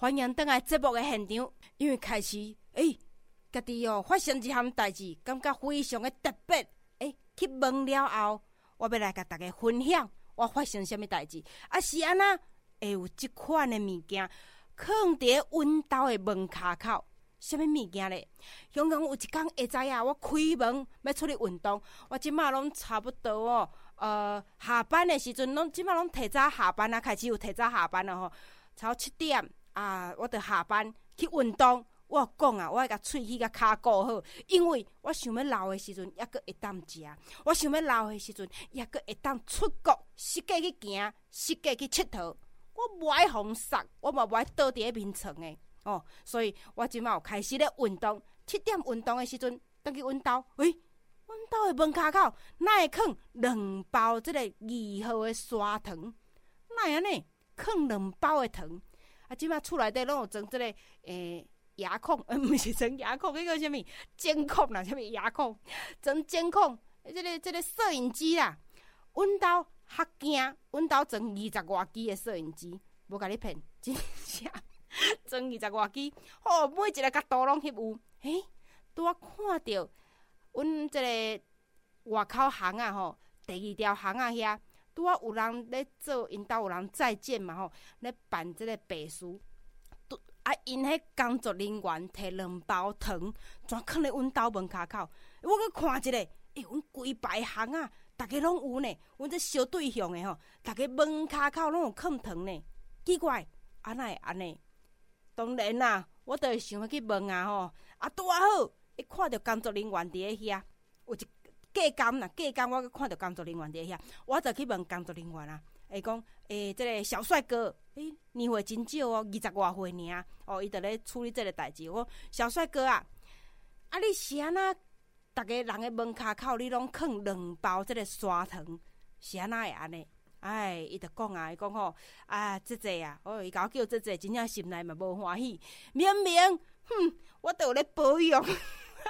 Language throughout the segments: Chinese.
欢迎回来节目的现场，因为开始家己发生一项代志，感觉非常的特别。去问了后，我要来甲大家分享我发生什么代志。是安那会有即款的物件，放伫阮兜的门骹口。什么物件咧？雄雄有一天会知影，我开门要出去运动。我即马拢差不多下班的时阵，即马拢提早下班啊，开始有提早下班啊超7点我着下班去运动。我讲我要甲喙齿甲骹顾好，因为我想要老的时阵还阁会当食，我想要老的时阵还阁会当出国，世界去行，世界去佚佗。我无爱风晒，我嘛无爱倒伫面床的。所以我即马有开始咧运动。7点运动的时阵，登去阮兜，阮兜的门骹口哪会放2包即个2号的砂糖？哪会安尼放2包的糖？即马厝内底拢有装即个遥控，毋是装遥控，迄个啥物监控啦？啥物遥控？装监控，即个摄影机啦。阮兜较惊，阮兜装20外支的摄影机，无甲你骗，真正。装20外支，每一个角度拢翕有。拄仔看到阮即个外口巷第2条巷遐，拄仔有人咧做，因兜有人再建嘛咧办即个白事。因迄工作人员摕2包糖，全放咧阮兜门骹口。我去看一下，阮规排巷逐个拢有呢。阮这小对象的逐个门骹口拢有放糖呢。奇怪，哪会安尼？当然啦，我就会想要去问拄好，看到工作人员伫咧遐，有一隔间啦，隔间我看到工作人员伫咧遐，我就去问工作人员讲，即个小帅哥，年岁真少20外岁尔，伊就咧处理即个代志。我讲小帅哥你是安那？逐个人的门骹口你拢放2包即个砂糖，是安那会安尼？伊就讲伊讲伊甲我叫姐，真正心内嘛无欢喜。明我都有咧保养，人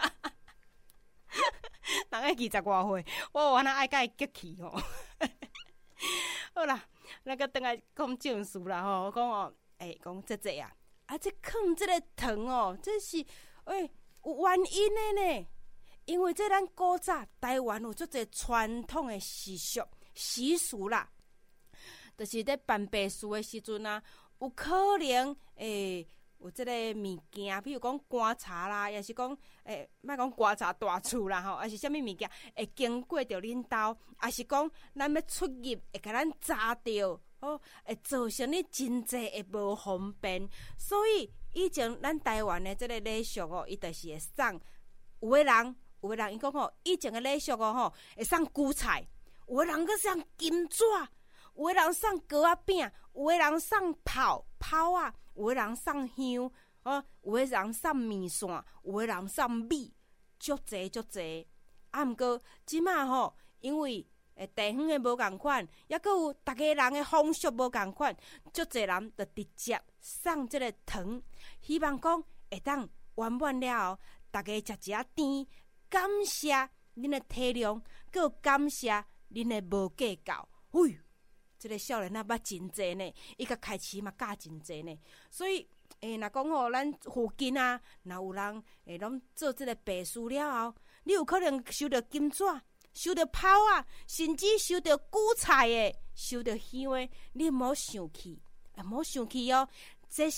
个20外岁，我有安那爱甲伊激气好啦，咱个等下讲正事啦我讲讲姐这放这个糖这是有原因的呢。因为这咱古早台湾有足侪传统的习俗啦。就是咧办白事的时阵有可能有即个物件，比如讲棺材啦，也是讲莫讲棺材大厝啦还是啥物物件会经过着恁兜，也是讲咱要出入会甲咱砸着会造成你真济会无方便。所以以前咱台湾的即个礼俗伊就是会送有的人伊讲以前的礼俗会送韭菜，有的人佫送金纸。有的人送糕仔饼，有的人送炮有的人送香有的人送面线，有的人送米，足侪。毋过即马因为地方的无共款，抑佫有逐个人的风俗无共款，足侪人就直接送即个糖，希望讲会当圆满了后，逐个食一仔甜，感谢恁的体谅，佫感谢恁的无计较。这个少年捌真济呢，伊甲开市嘛教真济呢。所以若讲咱附近若有人拢做这个白事了后，你有可能收到金纸，收到炮甚至收到韭菜收到香你莫生气，这